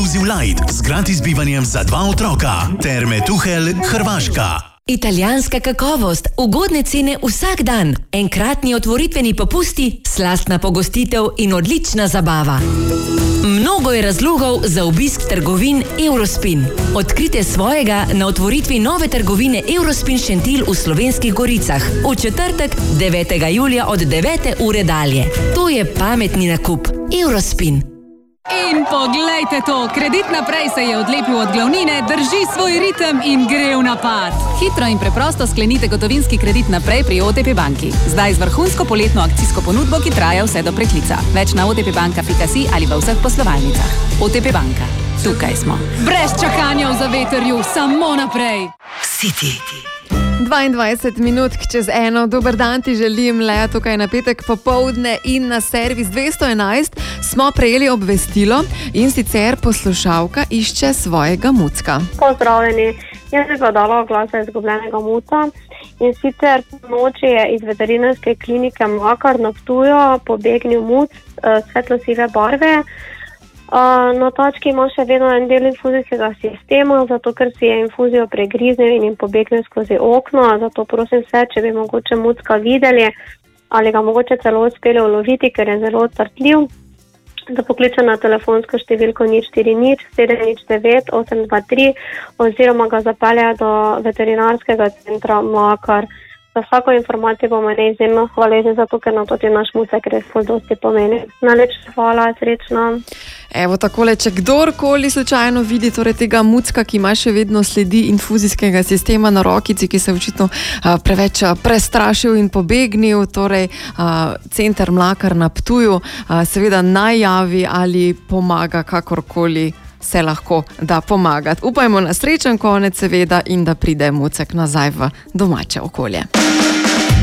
Inclusive Light z gratis bivanjem za 2 otroka. Terme Tuhelj, Hrvaška. Italijanska kakovost, ugodne cene vsak dan, enkratni otvoritveni popusti, slastna pogostitev in odlična zabava. Mnogo je razlogov za obisk trgovin Eurospin. Odkrite svojega na otvoritvi nove trgovine Eurospin Šentilj v Slovenskih Goricah v četrtek 9. julija od 9. ure dalje. To je pametni nakup. Eurospin. In poglejte to, Kredit naprej se je odlepil od glavnine, drži svoj ritem in gre v napad. Hitro in preprosto sklenite gotovinski kredit naprej pri OTP banki. Zdaj z vrhunsko poletno akcijsko ponudbo, ki traja vse do preklica. Več na otpbanka.si ali v vseh poslovalnicah. OTP banka. Tukaj smo. Brez čakanja v zavetrju, samo naprej. City. 22 minut čez 1. Dober dan ti želim, Lea, tukaj na petek popoldne in na servis 211 smo prejeli obvestilo in sicer poslušalka išče svojega mucka. Pozdravljeni, jaz bi pa dala oglas za izgubljenega muca in sicer po noči je iz veterinarske klinike Mlakar na Ptuju pobegnil muc svetlo-sive barve. Na tački ima še vedno en del infuzijskega sistema, zato ker si je infuzijo pregriznil in pobegnil skozi okno, zato prosim vse, če bi mogoče mucka videli ali ga mogoče celo uspeli uloviti, ker je zelo otrtljiv, da pokliče na telefonsko številko 040 709 823 oziroma ga zapelje do veterinarskega centra Mlakar. Za vsako informacijo bomo neizjemno hvaležni, zato ker nam tudi naš mucek res ful dosti pomeni. Najlepša hvala, srečno. Evo takole, če kdorkoli slučajno vidi torej tega mucka, ki ima še vedno sledi infuzijskega sistema na rokici, ki se je očitno preveč prestrašil in pobegnil, torej center Mlakar na Ptuju, seveda naj javi ali pomaga kakorkoli se lahko da pomagati. Upajmo na srečen konec seveda in da pride mucek nazaj v domače okolje.